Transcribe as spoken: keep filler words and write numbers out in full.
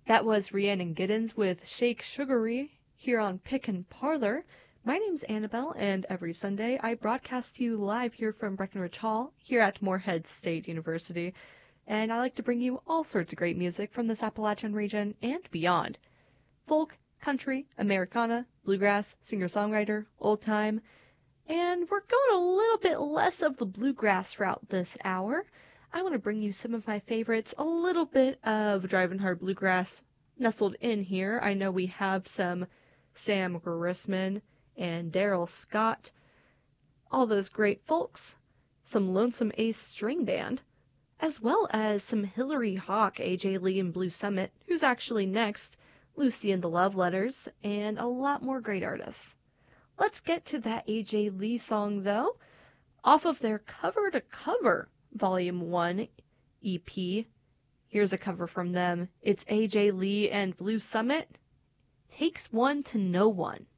That was Rhiannon Giddens with Shake Sugary here on Pick and Parlor. My name's Annabelle, and every Sunday I broadcast to you live here from Breckenridge Hall, here at Morehead State University, and I like to bring you all sorts of great music from this Appalachian region and beyond. Folk, country, Americana, bluegrass, singer-songwriter, old-time, and we're going a little bit less of the bluegrass route this hour. I want to bring you some of my favorites, a little bit of Driving Hard Bluegrass nestled in here. I know we have some Sam Grossman and Daryl Scott, all those great folks, some Lonesome Ace String Band, as well as some Hillary Hawk, A J Lee and Blue Summit, who's actually next, Lucy and the Love Letters, and a lot more great artists. Let's get to that A J Lee song, though, off of their Cover to Cover Volume one E P. Here's a cover from them. It's A J Lee and Blue Summit, Takes One to Know One.